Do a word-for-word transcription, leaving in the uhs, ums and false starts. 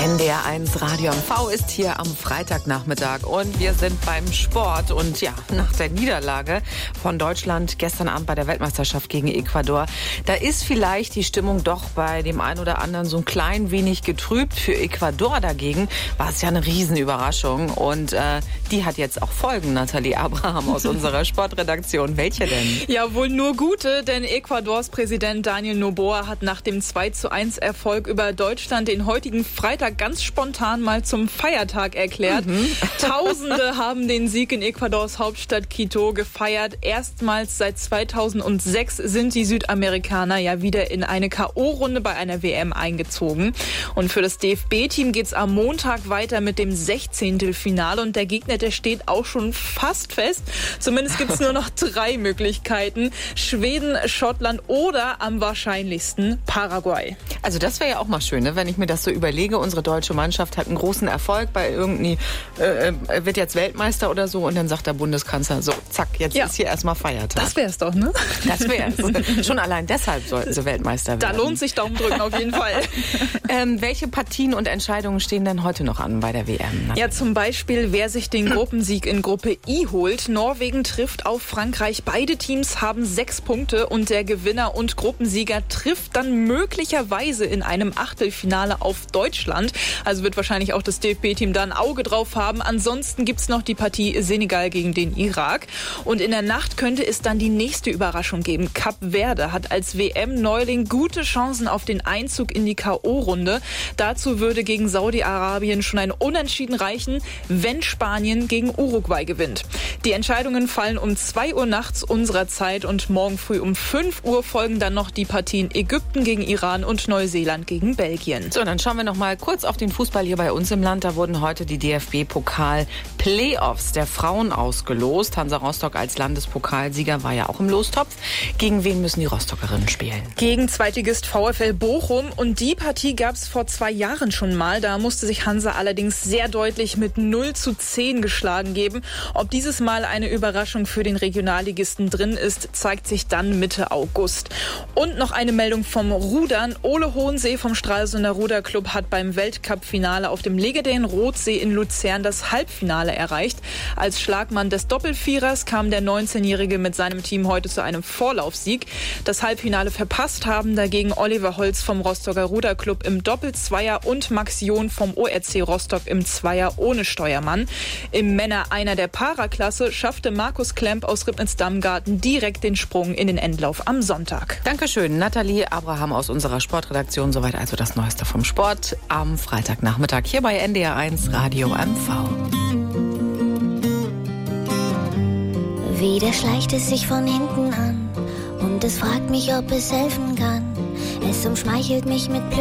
N D R eins Radio M V ist hier am Freitagnachmittag und wir sind beim Sport. Und ja, nach der Niederlage von Deutschland gestern Abend bei der Weltmeisterschaft gegen Ecuador, da ist vielleicht die Stimmung doch bei dem einen oder anderen so ein klein wenig getrübt. Für Ecuador dagegen war es ja eine Riesenüberraschung und äh, die hat jetzt auch Folgen, Nathalie Abraham aus unserer Sportredaktion. Welche denn? Ja, wohl nur gute, denn Ecuadors Präsident Daniel Noboa hat nach dem zwei zu eins Erfolg über Deutschland den heutigen Freitag ganz spontan mal zum Feiertag erklärt. Mhm. Tausende haben den Sieg in Ecuadors Hauptstadt Quito gefeiert. Erstmals seit zweitausendsechs sind die Südamerikaner ja wieder in eine K O-Runde bei einer W M eingezogen. Und für das D F B-Team geht's am Montag weiter mit dem Sechzehntelfinale und der Gegner, der steht auch schon fast fest. Zumindest gibt's nur noch drei Möglichkeiten. Schweden, Schottland oder am wahrscheinlichsten Paraguay. Also das wäre ja auch mal schön, ne? Wenn ich mir das so überlege. Unsere deutsche Mannschaft hat einen großen Erfolg bei irgendwie, äh, wird jetzt Weltmeister oder so und dann sagt der Bundeskanzler so, zack, jetzt ja. ist hier erstmal Feiertag. Das wär's doch, ne? Das wär's. Schon allein deshalb sollten sie Weltmeister werden. Da lohnt sich Daumen drücken auf jeden Fall. ähm, welche Partien und Entscheidungen stehen denn heute noch an bei der W M? Ja, zum Beispiel, wer sich den Gruppensieg in Gruppe I holt. Norwegen trifft auf Frankreich. Beide Teams haben sechs Punkte und der Gewinner und Gruppensieger trifft dann möglicherweise in einem Achtelfinale auf Deutschland. Also wird wahrscheinlich auch das D F B-Team da ein Auge drauf haben. Ansonsten gibt's noch die Partie Senegal gegen den Irak. Und in der Nacht könnte es dann die nächste Überraschung geben. Kap Verde hat als W M-Neuling gute Chancen auf den Einzug in die K O-Runde. Dazu würde gegen Saudi-Arabien schon ein Unentschieden reichen, wenn Spanien gegen Uruguay gewinnt. Die Entscheidungen fallen um zwei Uhr nachts unserer Zeit und morgen früh um fünf Uhr folgen dann noch die Partien Ägypten gegen Iran und Neuseeland gegen Belgien. So, dann schauen wir noch mal kurz auf den Fußball hier bei uns im Land. Da wurden heute die D F B-Pokal-Playoffs der Frauen ausgelost. Hansa Rostock als Landespokalsieger war ja auch im Lostopf. Gegen wen müssen die Rostockerinnen spielen? Gegen Zweitligist VfL Bochum. Und die Partie gab es vor zwei Jahren schon mal. Da musste sich Hansa allerdings sehr deutlich mit null zu zehn geschlagen geben. Ob dieses Mal eine Überraschung für den Regionalligisten drin ist, zeigt sich dann Mitte August. Und noch eine Meldung vom Rudern. Ole Hohensee vom Stralsunder Ruderclub hat beim Weltcup-Finale auf dem legendären Rotsee in Luzern das Halbfinale erreicht. Als Schlagmann des Doppelvierers kam der neunzehnjährige mit seinem Team heute zu einem Vorlaufsieg. Das Halbfinale verpasst haben dagegen Oliver Holz vom Rostocker Ruderclub im Doppelzweier und Max John vom O R C Rostock im Zweier ohne Steuermann. Im Männer-Einer der Para-Klasse schaffte Markus Klemp aus Ribnitz-Dammgarten direkt den Sprung in den Endlauf am Sonntag. Dankeschön, Nathalie Abraham aus unserer Sportredaktion. Soweit also das Neueste vom Sport am Freitagnachmittag hier bei N D R eins Radio M V. Wieder schleicht es sich von hinten an und es fragt mich, ob es helfen kann. Es umschmeichelt mich mit Blöd